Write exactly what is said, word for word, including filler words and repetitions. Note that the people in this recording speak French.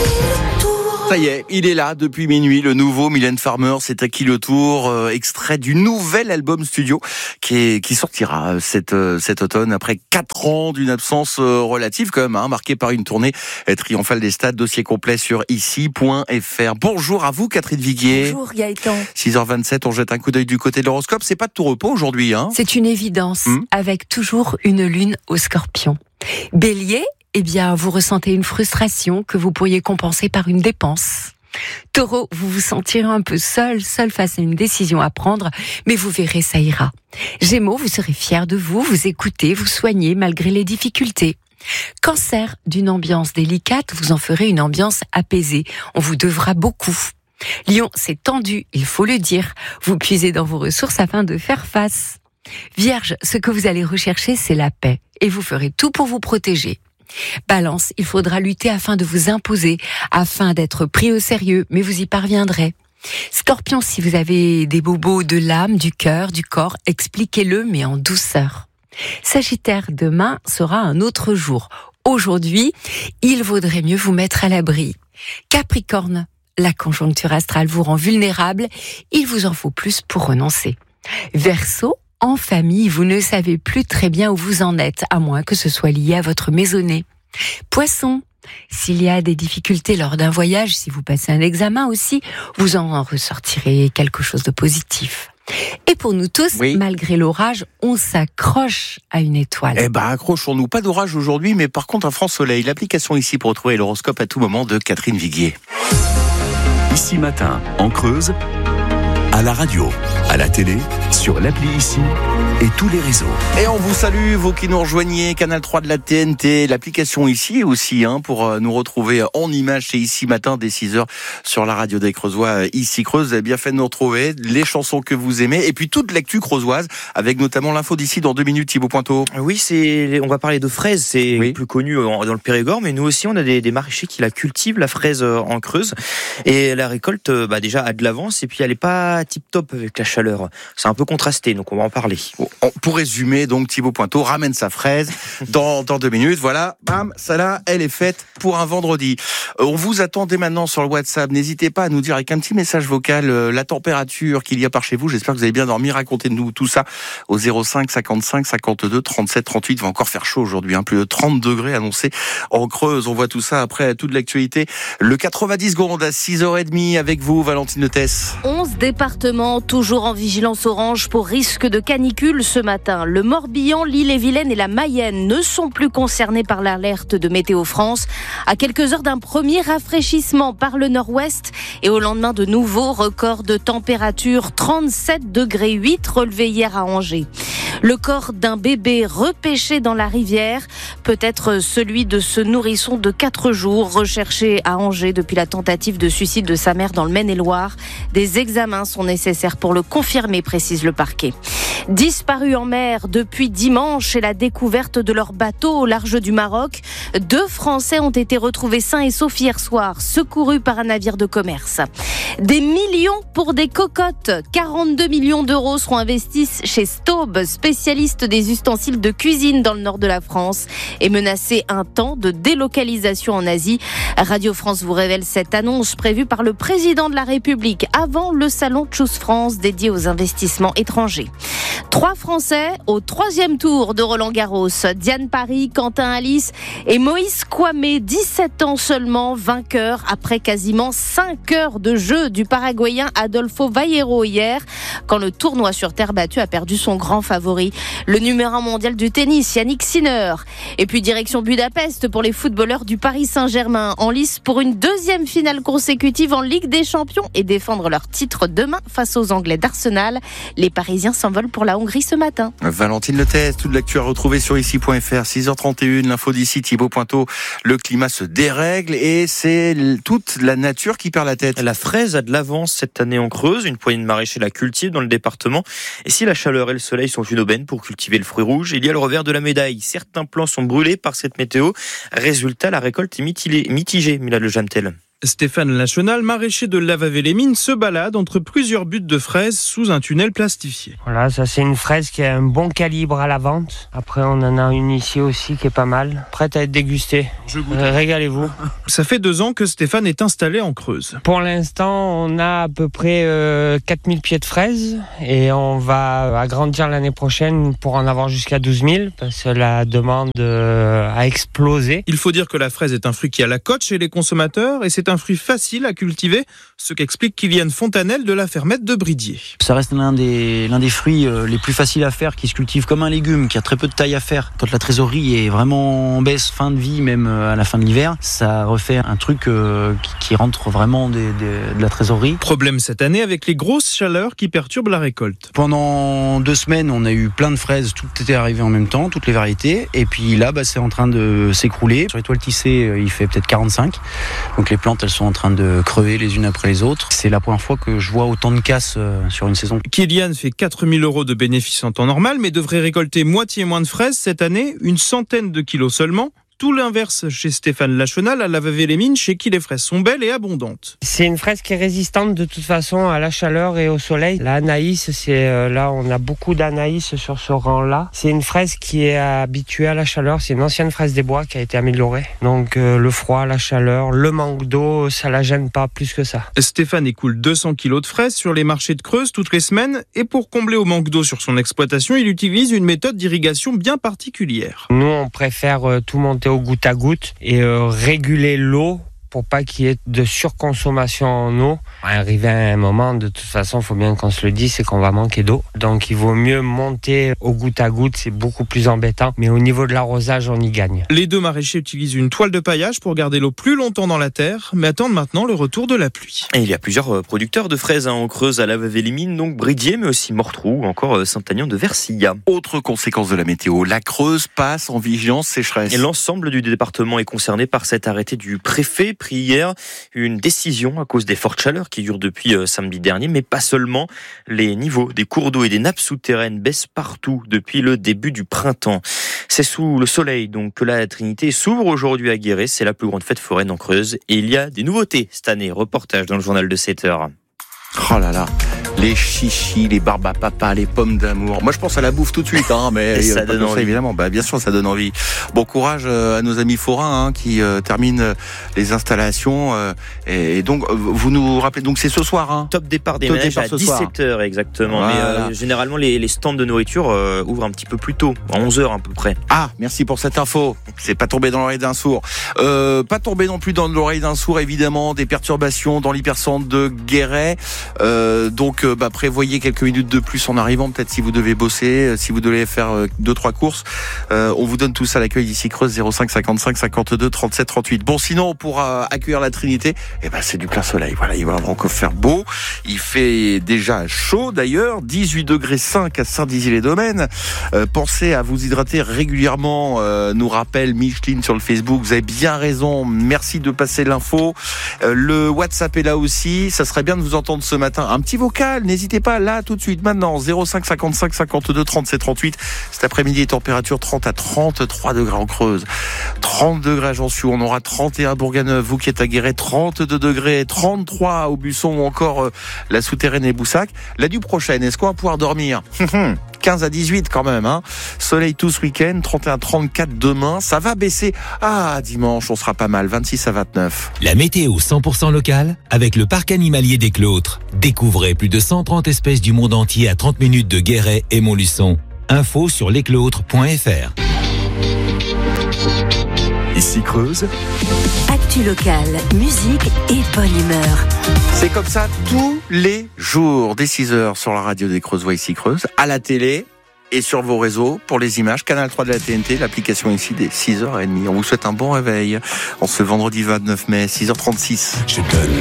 Ça y est, il est là depuis minuit, le nouveau Mylène Farmer, c'est à qui le tour, euh, extrait du nouvel album studio qui, est, qui sortira cet, euh, cet automne après quatre ans d'une absence euh, relative quand même, hein, marquée par une tournée triomphale des stades. Dossier complet sur ici point f r. Bonjour à vous Catherine Viguier. Bonjour Gaëtan. six heures vingt-sept, on jette un coup d'œil du côté de l'horoscope, c'est pas de tout repos aujourd'hui. Hein. C'est une évidence, Hum. avec toujours une lune au Scorpion. Bélier, eh bien, vous ressentez une frustration que vous pourriez compenser par une dépense. Taureau, vous vous sentirez un peu seul, seul face à une décision à prendre, mais vous verrez, ça ira. Gémeaux, vous serez fier de vous, vous écoutez, vous soignez malgré les difficultés. Cancer, d'une ambiance délicate, vous en ferez une ambiance apaisée. On vous devra beaucoup. Lion, c'est tendu, il faut le dire. Vous puisez dans vos ressources afin de faire face. Vierge, ce que vous allez rechercher, c'est la paix, et vous ferez tout pour vous protéger. Balance, il faudra lutter afin de vous imposer, afin d'être pris au sérieux, mais vous y parviendrez. Scorpion, si vous avez des bobos de l'âme, du cœur, du corps, expliquez-le, mais en douceur. Sagittaire, demain sera un autre jour. Aujourd'hui, il vaudrait mieux vous mettre à l'abri. Capricorne, la conjoncture astrale vous rend vulnérable, il vous en faut plus pour renoncer. Verseau, en famille, vous ne savez plus très bien où vous en êtes, à moins que ce soit lié à votre maisonnée. Poisson, s'il y a des difficultés lors d'un voyage, si vous passez un examen aussi, vous en ressortirez quelque chose de positif. Et pour nous tous, oui. Malgré l'orage, on s'accroche à une étoile. Eh ben, accrochons-nous. Pas d'orage aujourd'hui, mais par contre un franc soleil. L'application ici pour retrouver l'horoscope à tout moment de Catherine Viguier. Ici matin, en Creuse, à la radio, à la télé, sur l'appli Ici et tous les réseaux. Et on vous salue, vous qui nous rejoignez, Canal trois de la T N T, l'application Ici aussi, hein, pour nous retrouver en images. C'est Ici matin dès six heures sur la radio des Creusois, Ici Creuse. Vous avez bien fait de nous retrouver, les chansons que vous aimez et puis toute l'actu creusoise avec notamment l'info d'ici dans deux minutes, Thibaut Pointeau. Oui, c'est, on va parler de fraises, c'est oui. plus connu dans le Périgord, mais nous aussi on a des, des maraîchers qui la cultivent, la fraise en Creuse. Et la récolte, bah, déjà a de l'avance et puis elle est pas tip top avec la chaleur. C'est un peu contrasté, donc on va en parler. Pour résumer, donc Thibaut Pointeau ramène sa fraise dans, dans deux minutes. Voilà, bam, ça là, elle est faite pour un vendredi. Euh, on vous attend dès maintenant sur le WhatsApp. N'hésitez pas à nous dire avec un petit message vocal euh, la température qu'il y a par chez vous. J'espère que vous avez bien dormi. Racontez-nous tout ça au zéro cinq cinquante-cinq cinquante-deux trente-sept trente-huit. Il va encore faire chaud aujourd'hui, hein, plus de trente degrés annoncés en Creuse. On voit tout ça après toute l'actualité. Le quatre-vingt-dix secondes à six heures trente avec vous, Valentine Letès. onze départements toujours en vigilance orange pour risque de canicule ce matin. Le Morbihan, l'Ille-et-Vilaine et la Mayenne ne sont plus concernés par l'alerte de Météo France. À quelques heures d'un premier rafraîchissement par le nord-ouest et au lendemain de nouveaux records de température, trente-sept degrés huit relevés hier à Angers. Le corps d'un bébé repêché dans la rivière, peut-être celui de ce nourrisson de quatre jours recherché à Angers depuis la tentative de suicide de sa mère dans le Maine-et-Loire. Des examens sont nécessaires pour le confirmer, précise le parquet. Disparus en mer depuis dimanche et la découverte de leur bateau au large du Maroc, deux Français ont été retrouvés sains et saufs hier soir, secourus par un navire de commerce. Des millions pour des cocottes. quarante-deux millions d'euros seront investis chez Staub, spécialiste des ustensiles de cuisine dans le nord de la France, et menacé un temps de délocalisation en Asie. Radio France vous révèle cette annonce prévue par le président de la République avant le salon Choose France dédié aux investissements étrangers. Trois Français au troisième tour de Roland-Garros. Diane Paris, Quentin Alice et Moïse Kouamé, dix-sept ans seulement, vainqueur après quasiment cinq heures de jeu du Paraguayen Adolfo Vaillero hier, quand le tournoi sur terre battue a perdu son grand favori, le numéro un mondial du tennis, Yannick Sinner. Et puis direction Budapest pour les footballeurs du Paris Saint-Germain, en lice pour une deuxième finale consécutive en Ligue des Champions et défendre leur titre demain face aux Anglais d'Arsenal. Les Parisiens s'envolent pour la Hongrie ce matin. Valentine Letès, toute l'actu à retrouver sur ici point f r, six heures trente et une, l'info d'ici, Thibaut Pointeau. Le climat se dérègle et c'est toute la nature qui perd la tête. La fraise a de l'avance cette année en Creuse, une poignée de maraîchers la cultive dans le département. Et si la chaleur et le soleil sont une aubaine pour cultiver le fruit rouge, il y a le revers de la médaille. Certains plants sont brûlés par cette météo. Résultat, la récolte est mitigée, Mila Le Jamtel. Stéphane Lachenal, maraîcher de Lavavée-les-Mines, se balade entre plusieurs buttes de fraises sous un tunnel plastifié. Voilà, ça c'est une fraise qui a un bon calibre à la vente. Après, on en a une ici aussi qui est pas mal, prête à être dégustée. Je goûte. Euh, régalez-vous. Ça fait deux ans que Stéphane est installé en Creuse. Pour l'instant, on a à peu près euh, quatre mille pieds de fraises et on va agrandir l'année prochaine pour en avoir jusqu'à douze mille parce que la demande euh, a explosé. Il faut dire que la fraise est un fruit qui a la cote chez les consommateurs et c'est un fruit facile à cultiver, ce qu'explique Kylian Fontanelle de la fermette de Bridier. Ça reste l'un des, l'un des fruits les plus faciles à faire, qui se cultive comme un légume, qui a très peu de taille à faire. Quand la trésorerie est vraiment en baisse, fin de vie, même à la fin de l'hiver, ça refait un truc euh, qui, qui rentre vraiment des, des, de la trésorerie. Problème cette année avec les grosses chaleurs qui perturbent la récolte. Pendant deux semaines, on a eu plein de fraises, tout était arrivé en même temps, toutes les variétés, et puis là, bah, c'est en train de s'écrouler. Sur les toiles tissées, il fait peut-être quarante-cinq, donc les plantes, elles sont en train de crever les unes après les autres. C'est la première fois que je vois autant de casse euh, sur une saison. Kylian fait quatre mille euros de bénéfices en temps normal, mais devrait récolter moitié moins de fraises cette année, une centaine de kilos seulement. Tout l'inverse chez Stéphane Lachenal à Lavavée-les-Mines, chez qui les fraises sont belles et abondantes. C'est une fraise qui est résistante de toute façon à la chaleur et au soleil. La Anaïs, c'est euh, là on a beaucoup d'Anaïs sur ce rang-là. C'est une fraise qui est habituée à la chaleur. C'est une ancienne fraise des bois qui a été améliorée. Donc euh, le froid, la chaleur, le manque d'eau, ça la gêne pas plus que ça. Stéphane écoule deux cents kilos de fraises sur les marchés de Creuse toutes les semaines et pour combler au manque d'eau sur son exploitation, il utilise une méthode d'irrigation bien particulière. Nous, on préfère euh, tout monter au goutte à goutte et euh, réguler l'eau pour pas qu'il y ait de surconsommation en eau. Arrivé à un moment, de toute façon, il faut bien qu'on se le dise, c'est qu'on va manquer d'eau. Donc il vaut mieux monter au goutte à goutte, c'est beaucoup plus embêtant. Mais au niveau de l'arrosage, on y gagne. Les deux maraîchers utilisent une toile de paillage pour garder l'eau plus longtemps dans la terre, mais attendent maintenant le retour de la pluie. Et il y a plusieurs producteurs de fraises hein, en Creuse, à Lavavée-les-Mines, donc Bridier, mais aussi Morteroux ou encore Saint-Agnan de Versilla. Autre conséquence de la météo, la Creuse passe en vigilance sécheresse. Et l'ensemble du département est concerné par cet arrêté du préfet pris hier. Une décision à cause des fortes chaleurs qui durent depuis euh, samedi dernier, mais pas seulement. Les niveaux des cours d'eau et des nappes souterraines baissent partout depuis le début du printemps. C'est sous le soleil donc que la Trinité s'ouvre aujourd'hui à Guéret. C'est la plus grande fête foraine en Creuse. Et il y a des nouveautés cette année. Reportage dans le journal de sept heures. Oh là là, les chichis, les barbes à papa, les pommes d'amour. Moi, je pense à la bouffe tout de suite, hein, mais et ça donne envie. Ça, évidemment. Bah, bien sûr, ça donne envie. Bon courage à nos amis forains hein, qui euh, terminent les installations. Euh, et, et donc, vous nous rappelez, donc c'est ce soir. Hein. Top départ des Top manèges départ à dix-sept heures exactement. Voilà. Mais euh, généralement, les, les stands de nourriture euh, ouvrent un petit peu plus tôt, à onze heures à peu près. Ah, merci pour cette info. C'est pas tombé dans l'oreille d'un sourd. Euh, pas tombé non plus dans l'oreille d'un sourd, évidemment. Des perturbations dans l'hypercentre de Guéret. Euh, donc, euh, bah, prévoyez quelques minutes de plus en arrivant. Peut-être si vous devez bosser, si vous devez faire euh, deux, trois courses. Euh, on vous donne tout ça à l'accueil d'ici Creuse, zéro cinq cinquante-cinq cinquante-deux trente-sept trente-huit. Bon, sinon, pour euh, accueillir la Trinité, eh ben, c'est du plein soleil. Voilà, il va encore faire beau. Il fait déjà chaud, d'ailleurs. dix-huit degrés cinq à Saint-Dizier-les-Domaines. Euh, pensez à vous hydrater régulièrement, euh, nous rappelle Micheline sur le Facebook. Vous avez bien raison. Merci de passer l'info. Euh, le WhatsApp est là aussi. Ça serait bien de vous entendre ce matin. Un petit vocal, n'hésitez pas là tout de suite maintenant, zéro cinq cinquante-cinq cinquante-deux trente-sept trente-huit. Cet après-midi, température trente à trente-trois degrés en Creuse, trente degrés à Jansiou, on aura trente et un à Bourganeuf, vous qui êtes à Guéret, trente-deux degrés, trente-trois au Busson ou encore euh, la Souterraine et Boussac. La nuit prochaine, est-ce qu'on va pouvoir dormir? quinze à dix-huit quand même, hein. Soleil tout ce week-end, trente et un à trente-quatre demain, ça va baisser. Ah, dimanche, on sera pas mal, vingt-six à vingt-neuf. La météo cent pour cent locale avec le parc animalier des Clôtres. Découvrez plus de cent trente espèces du monde entier à trente minutes de Guéret et Montluçon. Info sur lesclôtres point f r. Ici Creuse. Actu locale, musique et bonne humeur. C'est comme ça tous les jours, dès six heures sur la radio des Creusois ici Creuse, à la télé et sur vos réseaux pour les images. Canal trois de la T N T, l'application ici dès six heures trente. On vous souhaite un bon réveil en ce vendredi vingt-neuf mai, six heures trente-six. Je donne